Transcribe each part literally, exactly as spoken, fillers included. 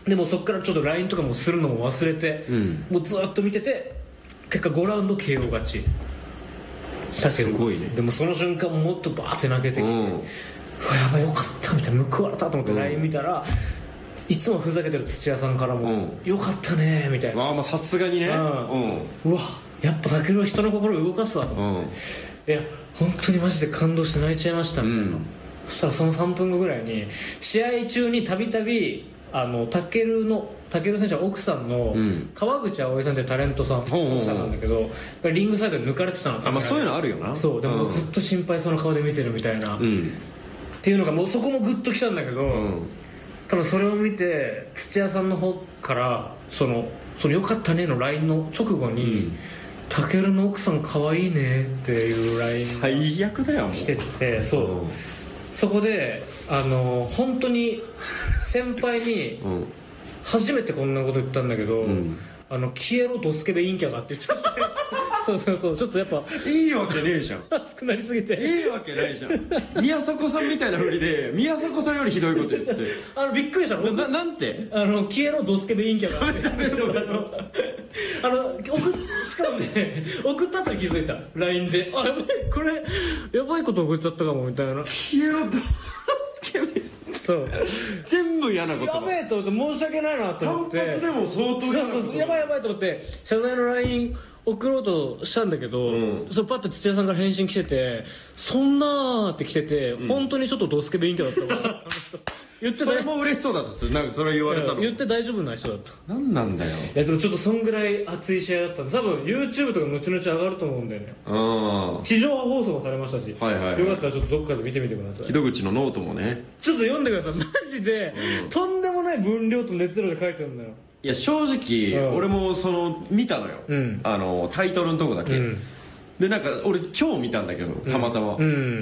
でもそっからちょっと ライン とかもするのも忘れて、うん、もうずっと見てて結果ごラウンド ケーオー 勝ちだけど、すごいね。でもその瞬間もっとバーって泣けてきて、うん、うわやばいよかったみたいな、報われたと思って ライン 見たら、うん、いつもふざけてる土屋さんからも、うん、よかったねみたいな。 あまあさすがにね、うんうん、うわやっぱタケルは人の心を動かすわと思って、うん、いや本当にマジで感動して泣いちゃいましたみたいな、うん、そしたらそのさんぷんごぐらいに試合中にたびたびあのタケルのタケル選手は奥さんの川口葵さんというタレントさん、うん、奥さんなんだけどリングサイドに抜かれてたのか、 まあ、そういうのあるよな。 そうでもずっと心配そうな顔で見てるみたいな、うん、っていうのがもうそこもグッときたんだけど、うん、多分それを見て土屋さんの方からそのそのよかったねの ライン の直後に、うん、タケルの奥さん可愛いねっていう ライン最悪だよ来てて、そう、うん、そこであの本当に先輩に初めてこんなこと言ったんだけど、うん、あの消えろドスケベ陰キャがって言っちゃってそうそうそう、ちょっとやっぱいいわけねえじゃん熱くなりすぎていいわけないじゃん宮迫さんみたいな振りで宮迫さんよりひどいこと言ってあのびっくりしたのな, なんてあの消えろドスケベ陰キャがってあの送しかもね送った後に気づいた ライン であやばいこれやばいこと送っちゃったかもみたいな。 消えろドスケベそう全部嫌なことやべえと思って申し訳ないなと思って単発でも相当嫌なことそうそうやばいやばいと思って謝罪の ライン 送ろうとしたんだけど、うん、それパッと土屋さんから返信来ててそんなーって来てて、うん、本当にちょっとドスケベ陰キャだったわ言ってそれも嬉しそうだったっす。なんかそれ言われたの言って大丈夫な人だった。 何なんだよ。 いやでもちょっとそんぐらい熱い試合だったんで多分 YouTube とか後々上がると思うんだよね。あ地上波放送もされましたし、はいはいはい、よかったらちょっとどっかで見てみてください。 木戸口のノートもねちょっと読んでください。マジで、うん、とんでもない分量と熱量で書いてるんだよ。 いや正直、うん、俺もその見たのよ、うん、あのタイトルのとこだけ、うん、でなんか俺今日見たんだけどたまたま、うん、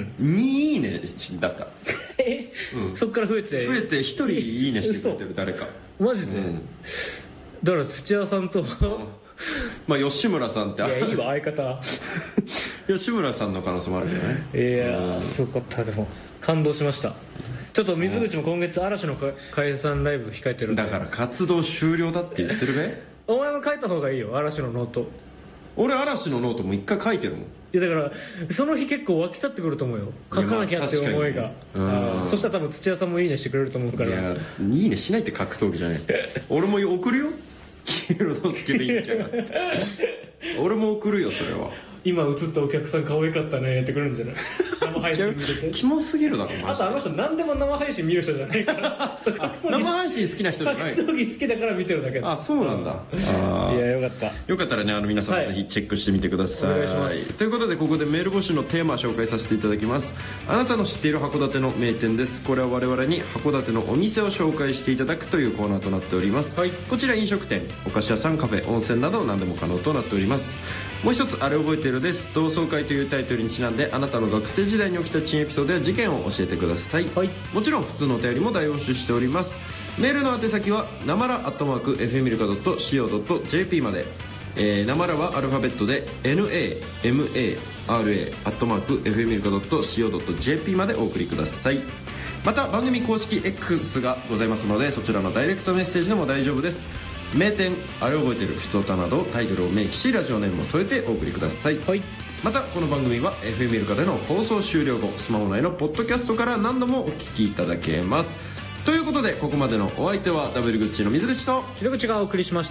にいいねだったえ、うん、そっから増えて増えてひとりいいねしてくれてる誰かマジで、うん、だから土屋さんとまあ吉村さんっていやいいわ相方吉村さんの可能性もあるけどね。 いやーすごかった。でも感動しました。ちょっと水口も今月嵐の解散ライブ控えてるんでだから活動終了だって言ってるべお前も書いた方がいいよ嵐のノート。 俺嵐のノートも一回書いてるもん。いやだからその日結構湧き立ってくると思うよ書かなきゃっていう思いが、まあ、そしたら多分土屋さんもいいねしてくれると思うから。いやいいねしないって格闘技じゃない俺も送るよ黄色のスケベ陰キャがって俺も送るよそれは。 今映ったお客さん可愛かったねってくるんじゃない生配信見ててキモすぎるだろあとあの人何でも生配信見る人じゃないから生配信好きな人じゃない格闘技好きだから見てるだけ。 あそうなんだ、うん、 あいやよかったよかったらねあの皆さんもぜひチェックしてみてください、はい、お願いします。ということでここでメール募集のテーマを紹介させていただきます。あなたの知っている函館の名店です。これは我々に函館のお店を紹介していただくというコーナーとなっております、はい、こちら飲食店お菓子屋さんカフェ温泉など何でも可能となっております。もう一つあれ覚えてるです。同窓会というタイトルにちなんであなたの学生時代に起きた珍エピソードや事件を教えてください、はい、もちろん普通のお便りも大募集しております。メールの宛先はなまらアットマーク エフエム ミルカ ドット シーオー ドット ジェーピー まで、えー、なまらはアルファベットで ナマラ アットマーク エフエム ミルカ ドット シーオー ドット ジェーピー までお送りください。また番組公式 X がございますのでそちらのダイレクトメッセージでも大丈夫です。名店あれ覚えてるふつおたなどタイトルを明記しラジオネームを添えてお送りください、はい、またこの番組は エフエム ミルカでの放送終了後スマホ内のポッドキャストから何度もお聞きいただけます。ということでここまでのお相手はダブルグッチの水口と木戸口がお送りしました。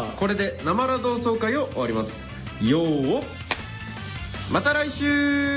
これでなまら同窓会を終わります。よーまた来週。